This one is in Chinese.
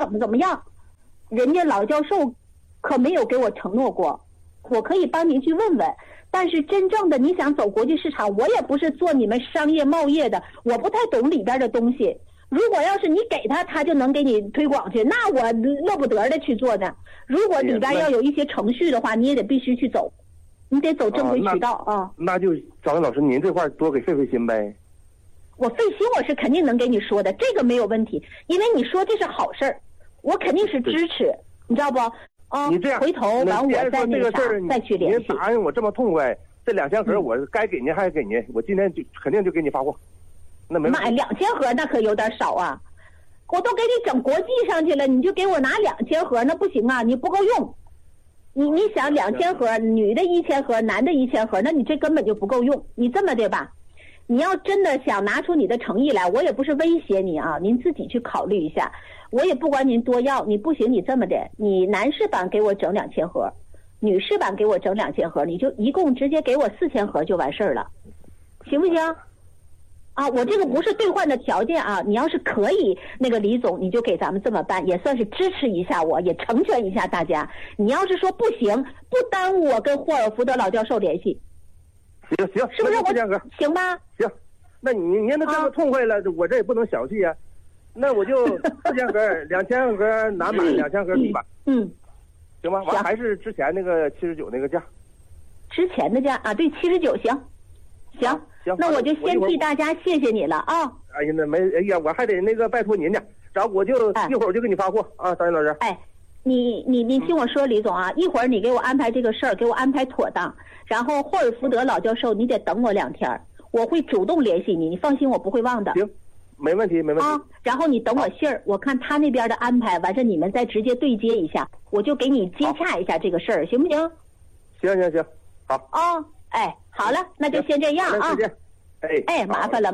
怎么样，人家老教授可没有给我承诺过，我可以帮您去问问。但是真正的你想走国际市场，我也不是做你们商业贸易的，我不太懂里边的东西。如果要是你给他，他就能给你推广去，那我乐不得的去做呢。如果里边要有一些程序的话，你也得必须去走，你得走正规渠道啊。 那就张云老师，您这块多给费心呗。 我费心，我是肯定能给你说的，这个没有问题，因为你说这是好事儿，我肯定是支持，你知道不？ 你这样回头完我再那个啥再去联系。 您答应我这么痛快，这2000盒我该给您还给您，我今天就肯定就给你发货。那没妈呀，2000盒那可有点少啊！我都给你整国际上去了，你就给我拿2000盒，那不行啊，你不够用。你想2000盒，女的1000盒，男的1000盒，那你这根本就不够用。你这么的吧，你要真的想拿出你的诚意来，我也不是威胁你啊，您自己去考虑一下。我也不管您多要，你不行你这么的，你男士版给我整2000盒，女士版给我整2000盒，你就一共直接给我4000盒就完事儿了，行不行？啊，我这个不是兑换的条件啊，你要是可以，那个李总你就给咱们这么办，也算是支持一下我，也成全一下大家。你要是说不行，不耽误我跟霍尔福德老教授联系。 行， 是不是我行吧？ 行，那您都这么痛快了，我这也不能小气啊。那我就4000盒，2000盒男版，2000盒女版。行吧，完还是之前那个79那个价。 之前的价啊，对，79行。行，那我就先替大家谢谢你了啊！ 哎呀，那没，哎呀，我还得那个拜托您呢，然后我就一会儿就给你发货啊，张云老师。 哎，你听我说，李总啊，一会儿你给我安排这个事儿，给我安排妥当。然后霍尔福德老教授，你得等我2天，我会主动联系你，你放心，我不会忘的。 行，没问题，没问题。 啊，然后你等我信儿，我看他那边的安排，完事你们再直接对接一下，我就给你接洽一下这个事儿，行不行？ 行，好。 哦，哎，好了，那就先这样啊。 再见。哎， 麻烦了。